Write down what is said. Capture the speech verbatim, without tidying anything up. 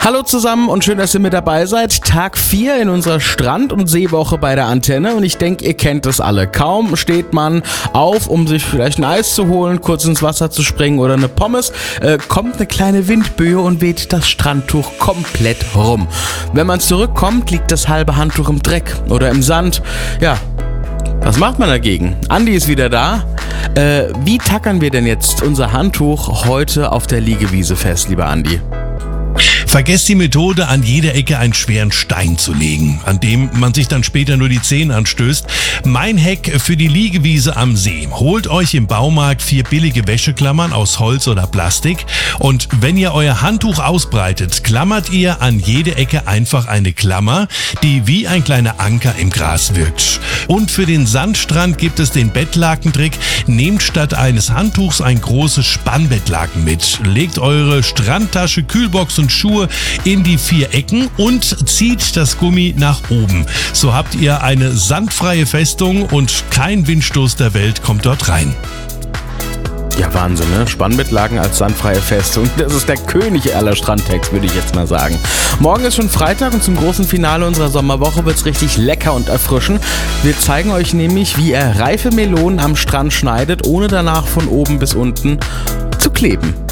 Hallo zusammen und schön, dass ihr mit dabei seid. Tag vier in unserer Strand- und Seewoche bei der Antenne und ich denke, ihr kennt es alle. Kaum steht man auf, um sich vielleicht ein Eis zu holen, kurz ins Wasser zu springen oder eine Pommes, äh, kommt eine kleine Windböe und weht das Strandtuch komplett rum. Wenn man zurückkommt, liegt das halbe Handtuch im Dreck oder im Sand. Ja, was macht man dagegen? Andi ist wieder da. Äh, wie tackern wir denn jetzt unser Handtuch heute auf der Liegewiese fest, lieber Andi? Vergesst die Methode, an jeder Ecke einen schweren Stein zu legen, an dem man sich dann später nur die Zehen anstößt. Mein Hack für die Liegewiese am See. Holt euch im Baumarkt vier billige Wäscheklammern aus Holz oder Plastik und wenn ihr euer Handtuch ausbreitet, klammert ihr an jede Ecke einfach eine Klammer, die wie ein kleiner Anker im Gras wirkt. Und für den Sandstrand gibt es den Bettlakentrick. Nehmt statt eines Handtuchs ein großes Spannbettlaken mit. Legt eure Strandtasche, Kühlbox und Schuhe in die vier Ecken und zieht das Gummi nach oben. So habt ihr eine sandfreie Festung und kein Windstoß der Welt kommt dort rein. Ja, Wahnsinn, ne? Spannbettlaken als sandfreie Festung. Das ist der König aller Strandtags, würde ich jetzt mal sagen. Morgen ist schon Freitag und zum großen Finale unserer Sommerwoche wird es richtig lecker und erfrischend. Wir zeigen euch nämlich, wie ihr reife Melonen am Strand schneidet, ohne danach von oben bis unten zu kleben.